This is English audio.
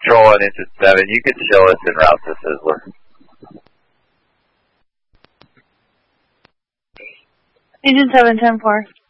Control on Engine 7, you can show us en route to Sizzler. Engine 7, 10-4.